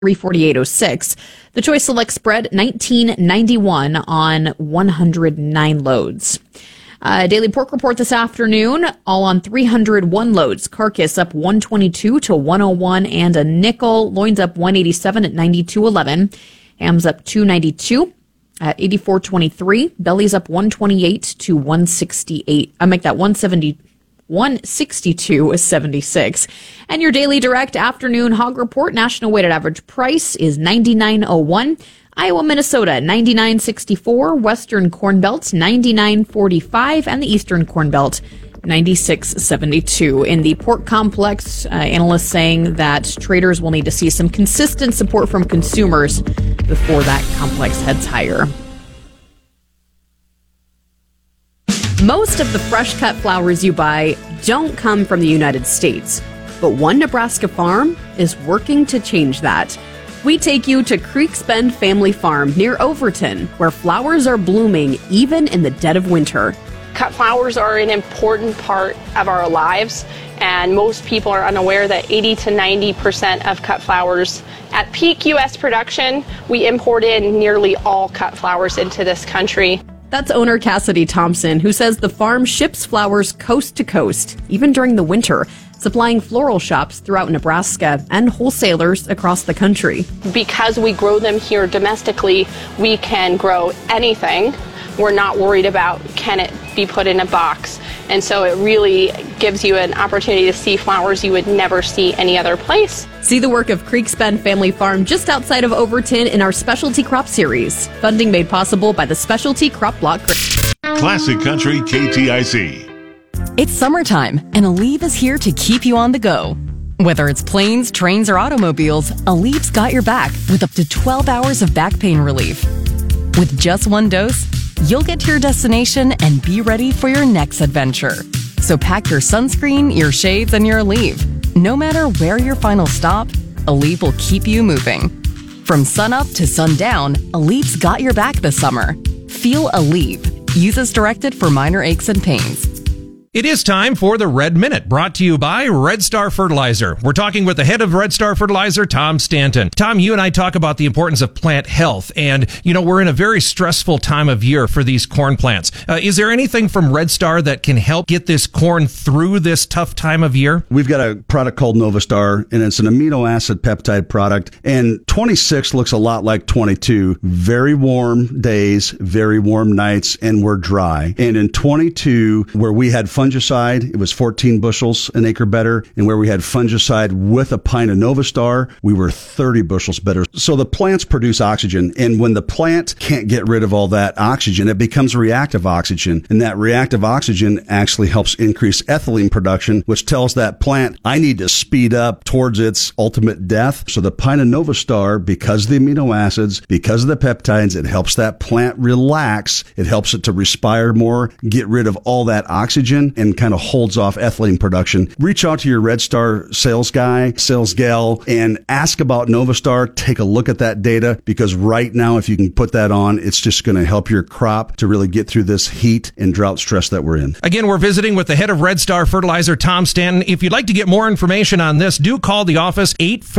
$348.06. The Choice Select spread $19.91 on 109 loads. Daily pork report this afternoon, all on 301 loads. Carcass up 122 to 101 and a nickel. Loins up 187 at 92.11. Hams up 292 at 84.23. Bellies up 128 to 168. I make that 162.76. And your daily direct afternoon hog report, national weighted average price is $99.01. Iowa, Minnesota, $99.64. Western Corn Belt, $99.45. And the Eastern Corn Belt, $96.72. In the pork complex, analysts saying that traders will need to see some consistent support from consumers before that complex heads higher. Most of the fresh cut flowers you buy don't come from the United States, but one Nebraska farm is working to change that. We take you to Creeks Bend Family Farm near Overton, where flowers are blooming even in the dead of winter. Cut flowers are an important part of our lives, and most people are unaware that 80 to 90% of cut flowers at peak U.S. production, we import in nearly all cut flowers into this country. That's owner Cassidy Thompson, who says the farm ships flowers coast to coast, even during the winter, supplying floral shops throughout Nebraska and wholesalers across the country. Because we grow them here domestically, we can grow anything. We're not worried about can it be put in a box. And so it really gives you an opportunity to see flowers you would never see any other place. See the work of Creeks Bend Family Farm just outside of Overton in our Specialty Crop Series. Funding made possible by the Specialty Crop Block. Classic Country KTIC. It's summertime, and Aleve is here to keep you on the go. Whether it's planes, trains, or automobiles, Aleve's got your back with up to 12 hours of back pain relief. With just one dose, you'll get to your destination and be ready for your next adventure. So pack your sunscreen, your shades, and your Aleve. No matter where your final stop, Aleve will keep you moving. From sunup to sundown, Aleve's got your back this summer. Feel Aleve. Use as directed for minor aches and pains. It is time for the Red Minute, brought to you by Red Star Fertilizer. We're talking with the head of Red Star Fertilizer, Tom Stanton. Tom, you and I talk about the importance of plant health, and, we're in a very stressful time of year for these corn plants. Is there anything from Red Star that can help get this corn through this tough time of year? We've got a product called Novastar, and it's an amino acid peptide product, and 26 looks a lot like 22. Very warm days, very warm nights, and we're dry. And in 22, where we had fungicide, it was 14 bushels an acre better. And where we had fungicide with a pint of Novastar, we were 30 bushels better. So the plants produce oxygen. And when the plant can't get rid of all that oxygen, it becomes reactive oxygen. And that reactive oxygen actually helps increase ethylene production, which tells that plant, I need to speed up towards its ultimate death. So the pint of Novastar, because of the amino acids, because of the peptides, it helps that plant relax. It helps it to respire more, get rid of all that oxygen, and kind of holds off ethylene production. Reach out to your Red Star sales guy, sales gal, and ask about Novastar. Take a look at that data, because right now, if you can put that on, it's just going to help your crop to really get through this heat and drought stress that we're in. Again, we're visiting with the head of Red Star Fertilizer, Tom Stanton. If you'd like to get more information on this, do call the office,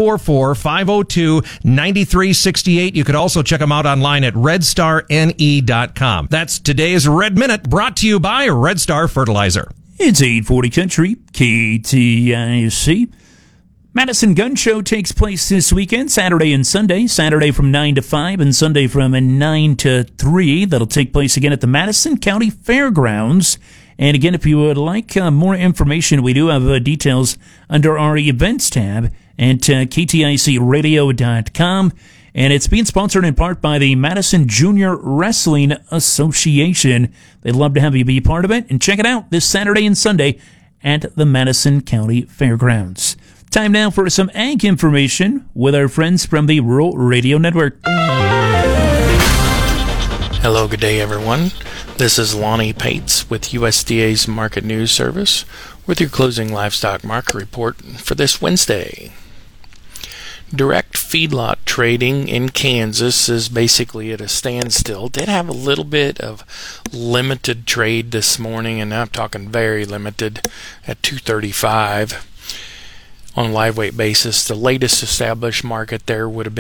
844-502-9368. You could also check them out online at redstarne.com. That's today's Red Minute, brought to you by Red Star Fertilizer. It's 840 Country, KTIC. Madison Gun Show takes place this weekend, Saturday and Sunday. Saturday from 9 to 5 and Sunday from 9 to 3. That'll take place again at the Madison County Fairgrounds. And again, if you would like more information, we do have details under our events tab at KTICradio.com. And it's being sponsored in part by the Madison Junior Wrestling Association. They'd love to have you be part of it. And check it out this Saturday and Sunday at the Madison County Fairgrounds. Time now for some ag information with our friends from the Rural Radio Network. Hello, good day, everyone. This is Lonnie Pates with USDA's Market News Service with your closing livestock market report for this Wednesday. Direct feedlot trading in Kansas is basically at a standstill. Did have a little bit of limited trade this morning, and I'm talking very limited at 235. on a live weight basis. The latest established market there would have been